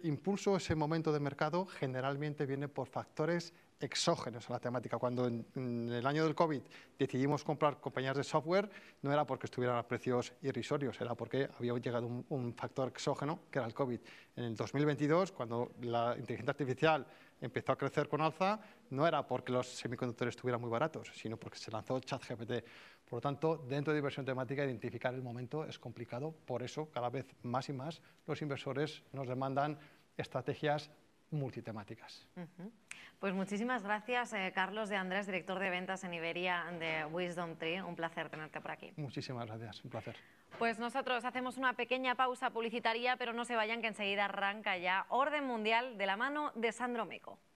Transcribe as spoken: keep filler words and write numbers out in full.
impulso, ese momento de mercado, generalmente viene por factores exógenos a la temática. Cuando en, en el año del COVID decidimos comprar compañías de software, no era porque estuvieran a precios irrisorios, era porque había llegado un, un factor exógeno, que era el COVID. En el dos mil veintidós, cuando la inteligencia artificial empezó a crecer con alza, no era porque los semiconductores estuvieran muy baratos, sino porque se lanzó ChatGPT. Por lo tanto, dentro de inversión temática, identificar el momento es complicado. Por eso, cada vez más y más, los inversores nos demandan estrategias multitemáticas. Uh-huh. Pues muchísimas gracias, eh, Carlos de Andrés, director de ventas en Iberia de WisdomTree. Un placer tenerte por aquí. Muchísimas gracias, un placer. Pues nosotros hacemos una pequeña pausa publicitaria, pero no se vayan, que enseguida arranca ya Orden Mundial de la mano de Sandro Meco.